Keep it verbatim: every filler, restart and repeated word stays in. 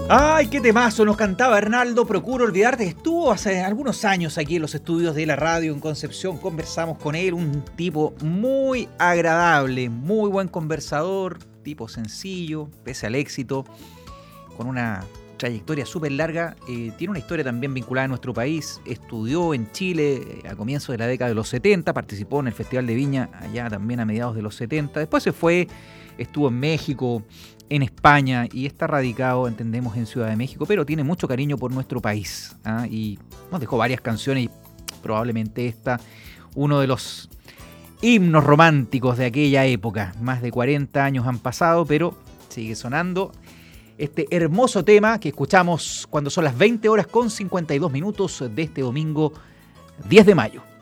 Ay, qué temazo nos cantaba Arnaldo Procuro Olvidarte. Estuvo hace algunos años aquí en los estudios de la radio en Concepción. Conversamos con él, un tipo muy agradable, muy buen conversador, tipo sencillo, pese al éxito, con una trayectoria súper larga. Eh, tiene una historia también vinculada a nuestro país. Estudió en Chile a comienzos de la década de los setenta, participó en el Festival de Viña allá también a mediados de los setenta. Después se fue, estuvo en México, en España, y está radicado, entendemos, en Ciudad de México, pero tiene mucho cariño por nuestro país, ¿ah? Y nos dejó varias canciones y probablemente esta, uno de los himnos románticos de aquella época. Más de cuarenta años han pasado, pero sigue sonando este hermoso tema que escuchamos cuando son las veinte horas con cincuenta y dos minutos de este domingo diez de mayo.